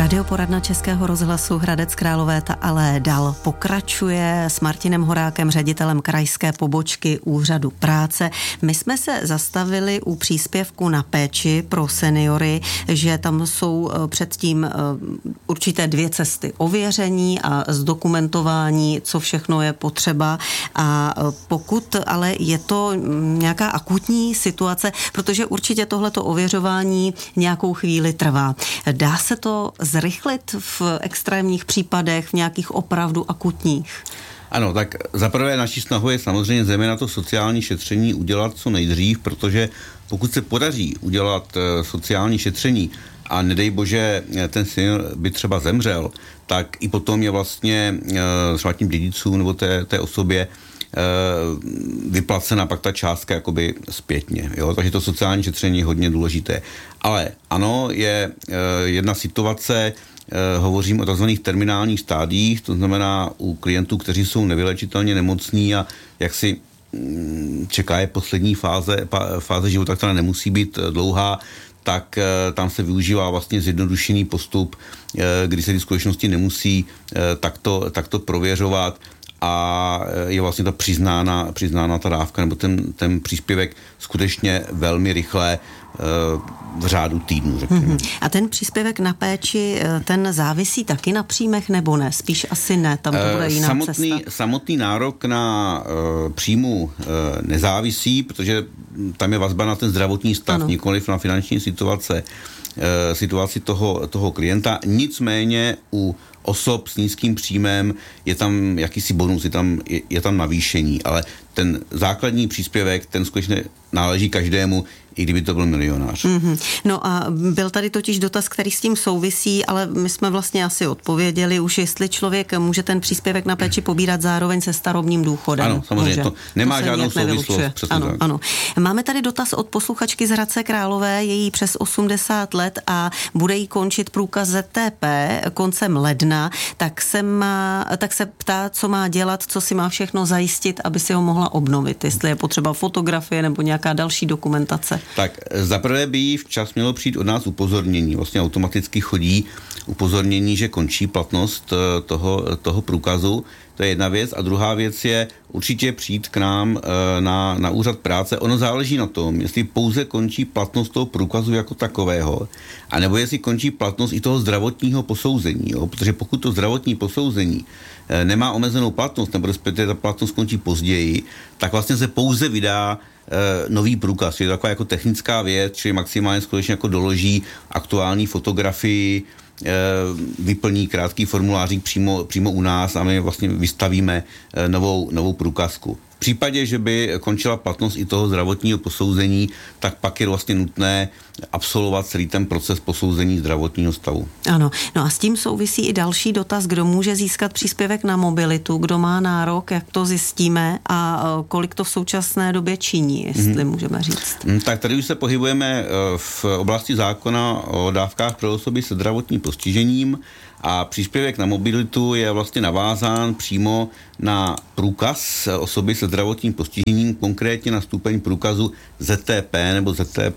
Radioporadna Českého rozhlasu Hradec Králové ta ale dál pokračuje s Martinem Horákem, ředitelem krajské pobočky Úřadu práce. My jsme se zastavili u příspěvku na péči pro seniory, že tam jsou předtím určité dvě cesty. Ověření a zdokumentování, co všechno je potřeba. A pokud ale je to nějaká akutní situace, protože určitě tohleto ověřování nějakou chvíli trvá. Dá se to zrychlit v extrémních případech, v nějakých opravdu akutních? Ano, tak zaprvé naší snahou je samozřejmě zejména to sociální šetření udělat co nejdřív, protože pokud se podaří udělat sociální šetření a nedej bože ten senior by třeba zemřel, tak i potom je vlastně třeba tím dědicům nebo té osobě vyplacena pak ta částka jakoby zpětně. Jo? Takže to sociální šetření je hodně důležité. Ale ano, je jedna situace, hovořím o tzv. Terminálních stádiích, to znamená u klientů, kteří jsou nevylečitelně nemocní a jak si čeká je poslední fáze života, která nemusí být dlouhá, tak tam se využívá vlastně zjednodušený postup, kdy se ty skutečnosti nemusí takto prověřovat a je vlastně ta přiznána ta dávka nebo ten příspěvek skutečně velmi rychle v řádu týdnů, řekněme. A ten příspěvek na péči, ten závisí taky na příjmech nebo ne? Spíš asi ne, tam to bude jiná cesta. Samotný nárok na příjmu nezávisí, protože tam je vazba na ten zdravotní stav, nikoliv na finanční situaci toho klienta. Nicméně u osob s nízkým příjmem je tam jakýsi bonus, je tam navýšení, ale ten základní příspěvek, ten skutečně náleží každému, i kdyby to byl milionář. No a byl tady totiž dotaz, který s tím souvisí, ale my jsme vlastně asi odpověděli už, jestli člověk může ten příspěvek na péči pobírat zároveň se starobním důchodem. Ano, samozřejmě, to nemá žádnou souvislost. Ano. Máme tady dotaz od posluchačky z Hradce Králové, je jí přes 80 let a bude jí končit průkaz ZTP koncem ledna, tak se ptá, co má dělat, co si má všechno zajistit, aby si ho mohla obnovit, jestli je potřeba fotografie nebo nějaká další dokumentace. Tak zaprvé by jí včas mělo přijít od nás upozornění. Vlastně automaticky chodí upozornění, že končí platnost toho průkazu. To je jedna věc. A druhá věc je určitě přijít k nám na úřad práce. Ono záleží na tom, jestli pouze končí platnost toho průkazu jako takového, anebo jestli končí platnost i toho zdravotního posouzení. Jo? Protože pokud to zdravotní posouzení nemá omezenou platnost, nebo respektive ta platnost končí později, tak vlastně se pouze vydá nový průkaz. Je to taková jako technická věc, čili maximálně skutečně jako doloží aktuální fotografii, vyplní krátký formulářík přímo u nás a my vlastně vystavíme novou průkazku. V případě, že by končila platnost i toho zdravotního posouzení, tak pak je vlastně nutné absolvovat celý ten proces posouzení zdravotního stavu. Ano, no a s tím souvisí i další dotaz, kdo může získat příspěvek na mobilitu, kdo má nárok, jak to zjistíme a kolik to v současné době činí, jestli můžeme říct. Tak tady už se pohybujeme v oblasti zákona o dávkách pro osoby se zdravotním postižením a příspěvek na mobilitu je vlastně navázán přímo na průkaz osoby se zdravotním postižením, konkrétně na stupeň průkazu ZTP nebo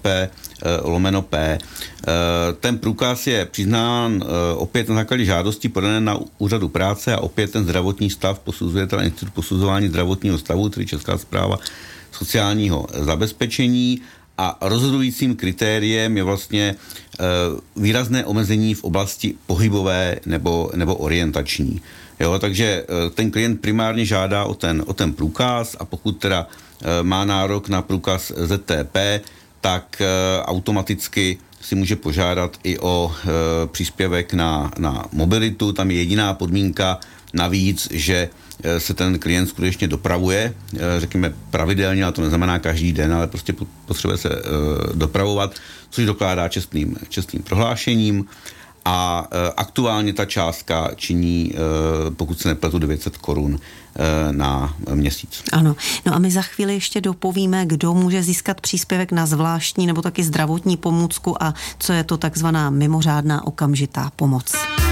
ZTP/P. Ten průkaz je přiznán opět na základě žádosti podané na úřadu práce a opět ten zdravotní stav posuzuje teda Institut posuzování zdravotního stavu, tedy Česká správa sociálního zabezpečení. A rozhodujícím kritériem je vlastně výrazné omezení v oblasti pohybové nebo orientační. Jo, takže ten klient primárně žádá o ten průkaz a pokud teda má nárok na průkaz ZTP, tak automaticky si může požádat i o příspěvek na mobilitu. Tam je jediná podmínka navíc, že se ten klient skutečně dopravuje, řekněme pravidelně, ale to neznamená každý den, ale prostě potřebuje se dopravovat, což dokládá čestným prohlášením a aktuálně ta částka činí, pokud se nepletu, 900 korun na měsíc. Ano, no a my za chvíli ještě dopovíme, kdo může získat příspěvek na zvláštní nebo taky zdravotní pomůcku a co je to takzvaná mimořádná okamžitá pomoc.